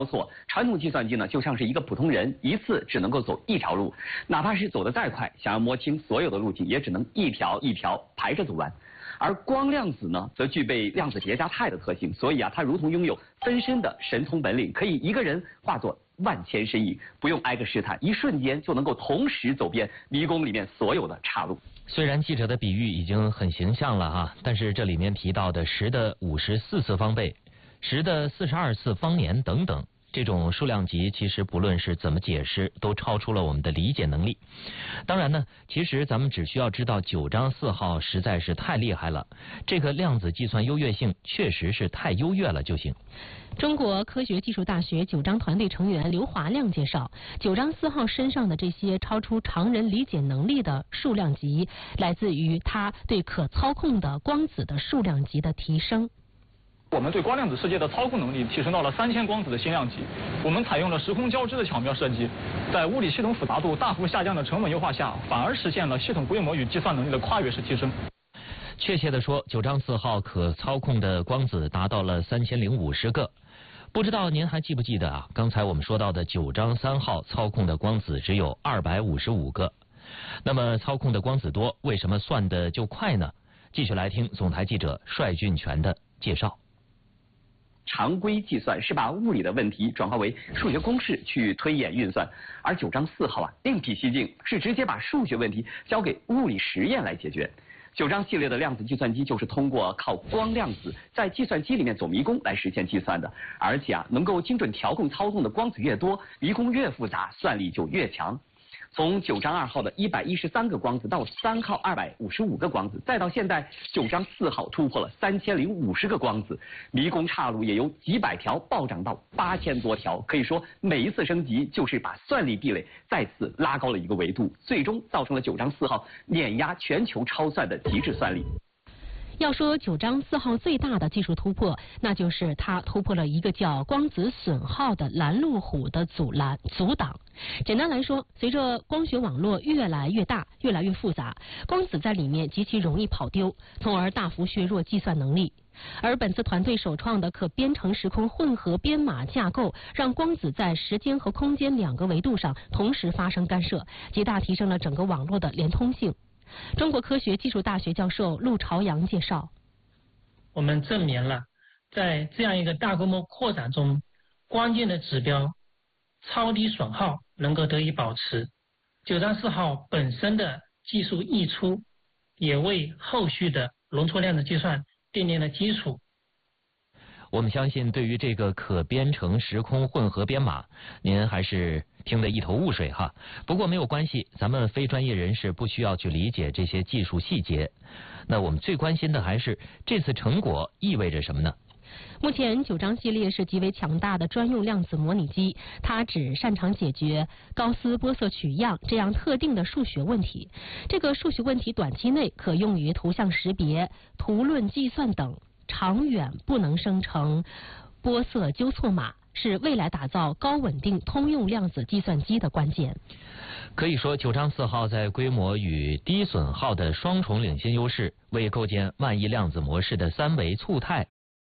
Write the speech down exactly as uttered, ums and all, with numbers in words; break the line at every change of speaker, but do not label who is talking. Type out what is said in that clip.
错，传统计算机呢就像是一个普通人，一次只能够走一条路，哪怕是走得再快，想要摸清所有的路径，也只能一条一条排着走完。而光量子呢，则具备量子叠加态的特性，所以啊，它如同拥有分身的神通本领，可以一个人化作万千身影，不用挨个试探，一瞬间就能够同时走遍迷宫里面所有的岔路。
虽然记者的比喻已经很形象了哈，但是这里面提到的十的五十四次方倍、十的四十二次方年等等，这种数量级其实不论是怎么解释，都超出了我们的理解能力。当然呢，其实咱们只需要知道九章四号实在是太厉害了，这个量子计算优越性确实是太优越了就行。
中国科学技术大学九章团队成员刘华亮介绍，九章四号身上的这些超出常人理解能力的数量级，来自于它对可操控的光子的数量级的提升。
我们对光量子世界的操控能力提升到了三千光子的新量级。我们采用了时空交织的巧妙设计，在物理系统复杂度大幅下降的沉稳优化下，反而实现了系统规模与计算能力的跨越式提升。
确切的说，九章四号可操控的光子达到了三千零五十个。不知道您还记不记得啊？刚才我们说到的九章三号操控的光子只有二百五十五个。那么操控的光子多，为什么算的就快呢？继续来听总台记者帅俊全的介绍。
常规计算是把物理的问题转化为数学公式去推演运算，而九章四号啊另辟蹊径，是直接把数学问题交给物理实验来解决。九章系列的量子计算机就是通过靠光量子在计算机里面走迷宫来实现计算的，而且啊能够精准调控操纵的光子越多，迷宫越复杂，算力就越强。从九章二号的一百一十三个光子到三号二百五十五个光子，再到现在九章四号突破了三千零五十个光子，迷宫岔路也由几百条暴涨到八千多条。可以说每一次升级就是把算力壁垒再次拉高了一个维度，最终造成了九章四号碾压全球超算的极致算力。
要说九章四号最大的技术突破，那就是它突破了一个叫光子损耗的拦路虎的阻拦阻挡。简单来说，随着光学网络越来越大、越来越复杂，光子在里面极其容易跑丢，从而大幅削弱计算能力。而本次团队首创的可编程时空混合编码架构，让光子在时间和空间两个维度上同时发生干涉，极大提升了整个网络的连通性。中国科学技术大学教授陆朝阳介绍，
我们证明了在这样一个大规模扩展中，关键的指标超低损耗能够得以保持。九章四号本身的技术溢出，也为后续的容错量子计算奠定了基础。
我们相信，对于这个可编程时空混合编码，您还是听得一头雾水哈。不过没有关系，咱们非专业人士不需要去理解这些技术细节。那我们最关心的还是这次成果意味着什么呢？
目前九章系列是极为强大的专用量子模拟机，它只擅长解决高斯玻色取样这样特定的数学问题。这个数学问题短期内可用于图像识别、图论计算等，长远不能生成玻色纠错码，是未来打造高稳定通用量子计算机的关键。
可以说，九章四号在规模与低损耗的双重领先优势，为构建万亿量子模式的三维簇态